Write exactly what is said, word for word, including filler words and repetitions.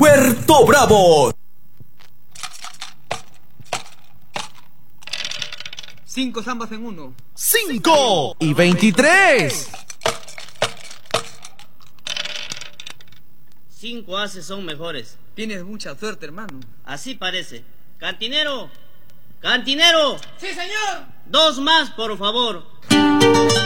Puerto Bravo. Cinco zambas en uno. Cinco y veintitrés. Cinco haces son mejores. Tienes mucha suerte, hermano. Así parece. Cantinero, cantinero. Sí, señor. Dos más, por favor.